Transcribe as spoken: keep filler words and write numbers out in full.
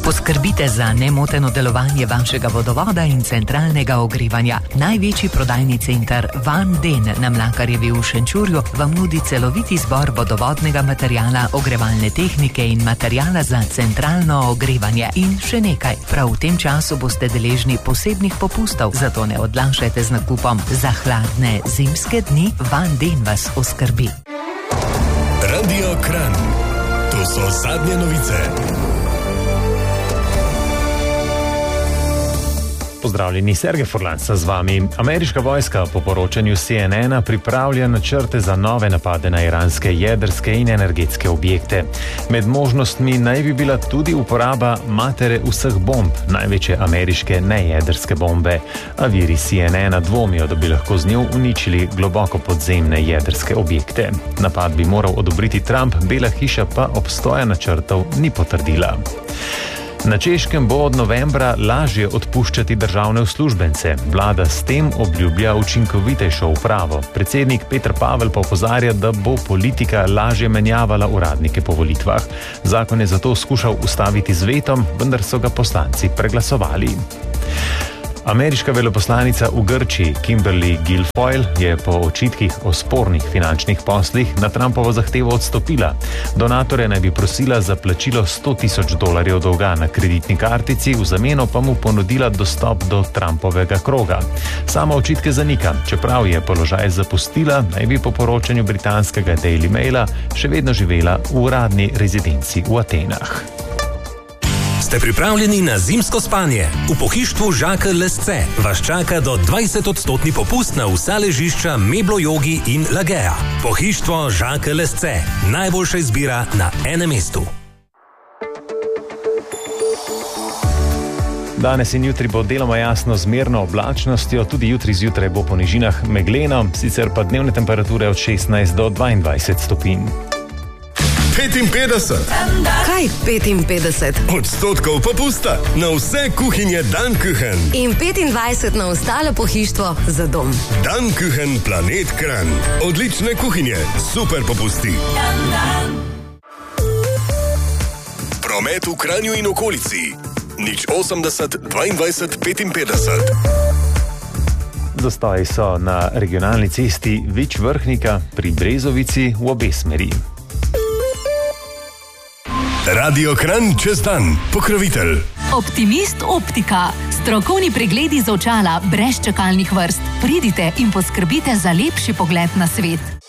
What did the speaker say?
Poskrbite za nemoteno delovanje vašega vodovoda in centralnega ogrevanja. Največji prodajni center Van Den na Mlakarjevi v Šenčurju vam nudi celovit izbor vodovodnega materijala, ogrevalne tehnike in materijala za centralno ogrevanje. In še nekaj, prav v tem času boste deležni posebnih popustov, zato ne odlašajte z nakupom. Za hladne zimske dni Van Den vas oskrbi. Radio Kranj. To so zadnje novice. Pozdravljeni, Sergej Furlanc z vami. Ameriška vojska po poročanju C N N pripravlja načrte za nove napade na iranske jedrske in energetske objekte. Med možnostmi naj bi bila tudi uporaba matere vseh bomb, največje ameriške nejedrske bombe. A viri C N N dvomijo, da bi lahko z njo uničili globoko podzemne jedrske objekte. Napad bi moral odobriti Trump, Bela hiša pa obstoja načrtov ni potrdila. Na Češkem bo od novembra lažje odpuščati državne uslužbence. Vlada s tem obljublja učinkovitejšo upravo. Predsednik Peter Pavel pa opozarja, da bo politika lažje menjavala uradnike po volitvah. Zakon je zato skušal ustaviti z vetom, vendar so ga poslanci preglasovali. Ameriška veleposlanica v Grčiji Kimberly Guilfoyle je po očitkih o spornih finančnih poslih na Trumpovo zahtevo odstopila. Donatorja naj bi prosila za plačilo sto tisoč dolarjev dolga na kreditni kartici, v zameno pa mu ponudila dostop do Trumpovega kroga. Sama očitke zanika, čeprav je položaj zapustila, naj bi po poročanju britanskega Daily Maila še vedno živela v uradni rezidenci v Atenah. Ste pripravljeni na zimsko spanje? V pohištvu Jacques Lesce vas čaka do dvajset odstotni popust na vsa ležišča Meblo Jogi in Lagea. Pohištvo Jacques Lesce. Najboljša izbira na enem mestu. Danes in jutri bo deloma jasno z merno oblačnostjo, tudi jutri zjutraj bo po nižinah megleno, sicer pa dnevne temperature od šestnajst do dvaindvajset stopinj. petinpetdeset. Kaj petinpetdeset? Odstotkov popusta na vse kuhinje Dankuchen. In petindvajset na ostalo pohištvo za dom. Dankuchen Planet Kranj. Odlične kuhinje, super popusti. Promet v Kranju in okolici. nič osemdeset dvaindvajset petinpetdeset. Zastoji so na regionalni cesti Vič-Vrhnika pri Brezovici v obe smeri. Radio Kranj čez dan. Pokrovitelj. Optimist Optika. Strokovni pregledi z očala brez čakalnih vrst. Pridite in poskrbite za lepši pogled na svet.